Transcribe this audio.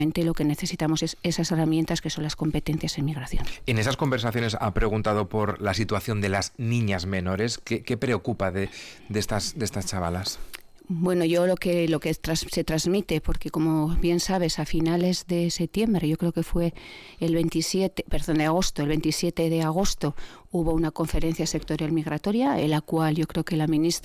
lo que necesitamos es esas herramientas que son las competencias en migración. En esas conversaciones ha preguntado por la situación de las niñas menores. ¿Qué preocupa de estas chavalas? Bueno, yo lo que se transmite, porque como bien sabes, a finales de septiembre, yo creo que fue el 27 de agosto, hubo una conferencia sectorial migratoria, en la cual yo creo que la ministra